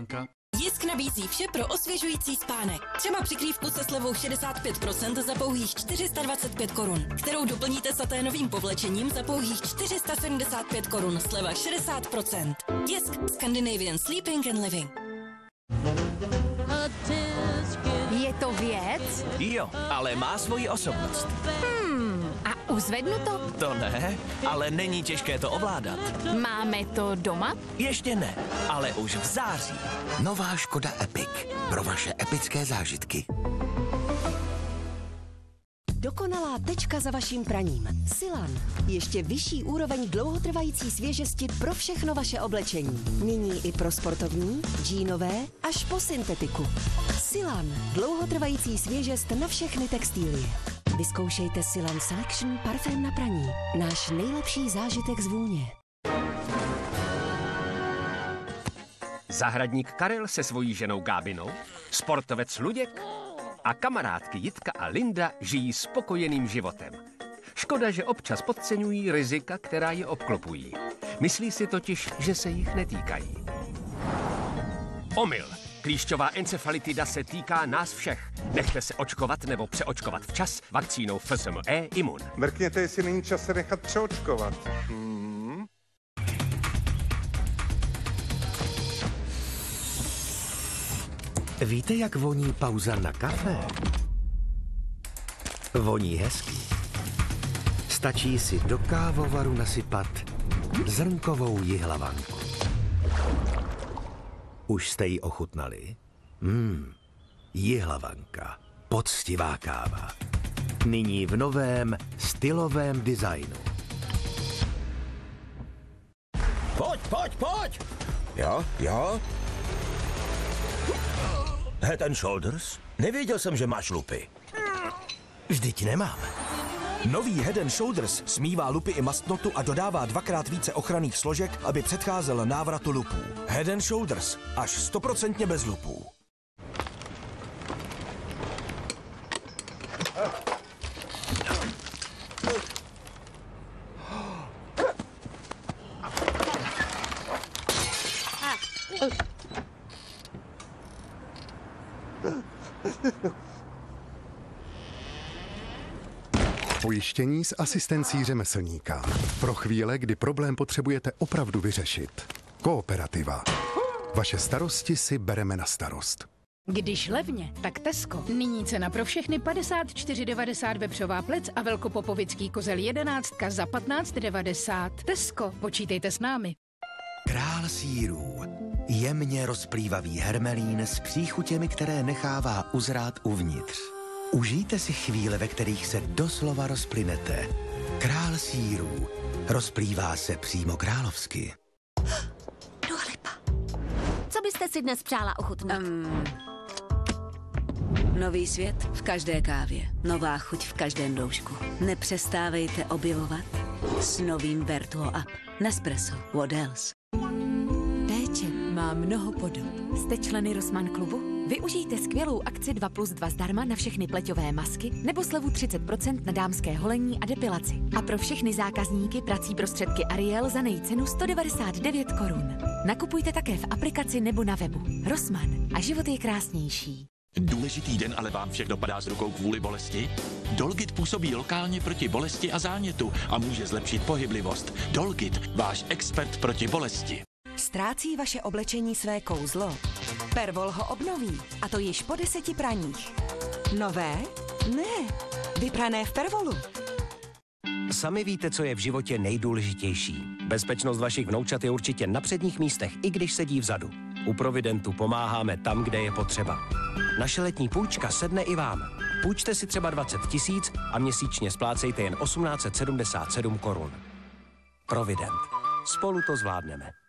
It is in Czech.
spánka. Jisk nabízí vše pro osvěžující spánek. Třeba přikrývku se slevou 65% za pouhých 425 korun, kterou doplníte saténovým povlečením za pouhých 475 korun, sleva 60%. Jisk, Scandinavian Sleeping and Living. Je to věc? Jo, ale má svoji osobnost. A uzvednu to? To ne, ale není těžké to ovládat. Máme to doma? Ještě ne, ale už v září. Nová Škoda Epic. Pro vaše epické zážitky. Dokonalá tečka za vaším praním. Silan. Ještě vyšší úroveň dlouhotrvající svěžesti pro všechno vaše oblečení. Nyní i pro sportovní, džínové až po syntetiku. Silan. Dlouhotrvající svěžest na všechny textilie. Vyzkoušejte Silan Selection parfém na praní. Náš nejlepší zážitek z vůně. Zahradník Karel se svojí ženou Gábinou, sportovec Luděk a kamarádky Jitka a Linda žijí spokojeným životem. Škoda, že občas podceňují rizika, která je obklopují. Myslí si totiž, že se jich netýkají. Omyl. Klíšťová encefalitida se týká nás všech. Nechte se očkovat nebo přeočkovat včas vakcínou FSME Imun. Mrkněte, jestli není čas se nechat přeočkovat. Víte, jak voní pauza na kafe? Voní hezky. Stačí si do kávovaru nasypat zrnkovou jihlavanku. Už jste ji ochutnali? Jihlavanka. Poctivá káva. Nyní v novém stylovém designu. Pojď! Jo? Head and Shoulders? Nevěděl jsem, že máš lupy. Vždyť nemám. Nový Head and Shoulders smívá lupy i mastnotu a dodává 2x více ochranných složek, aby předcházel návratu lupů. Head and Shoulders. Až 100% bez lupů. Pojištění s asistencí řemeslníka. Pro chvíle, kdy problém potřebujete opravdu vyřešit. Kooperativa. Vaše starosti si bereme na starost. Když levně, tak Tesco. Nyní cena pro všechny 54,90 vepřová plec a velkopopovický kozel 11 za 15,90. Tesco, počítejte s námi. Král sýrů. Jemně rozplývavý hermelín s příchutěmi, které nechává uzrát uvnitř. Užijte si chvíle, ve kterých se doslova rozplynete. Král sýrů. Rozplývá se přímo královsky. Dua Lipa. Co byste si dnes přála ochutnat? Nový svět v každé kávě. Nová chuť v každém doušku. Nepřestávejte objevovat s novým Vertuo Up. Nespresso. What else? Péče má mnoho podob. Jste členy Rossmann klubu? Využijte skvělou akci 2+2 zdarma na všechny pleťové masky nebo slevu 30% na dámské holení a depilaci. A pro všechny zákazníky prací prostředky Ariel za nejcenu 199 korun. Nakupujte také v aplikaci nebo na webu. Rossmann a život je krásnější. Důležitý den ale vám všech dopadá z rukou kvůli bolesti? Dolgit působí lokálně proti bolesti a zánětu a může zlepšit pohyblivost. Dolgit, váš expert proti bolesti. Ztrácí vaše oblečení své kouzlo? Pervol ho obnoví, a to již po 10 praních. Nové? Ne, vyprané v Pervolu. Sami víte, co je v životě nejdůležitější. Bezpečnost vašich vnoučat je určitě na předních místech, i když sedí vzadu. U Providentu pomáháme tam, kde je potřeba. Naše letní půjčka sedne i vám. Půjčte si třeba 20 000 a měsíčně splácejte jen 1877 korun. Provident. Spolu to zvládneme.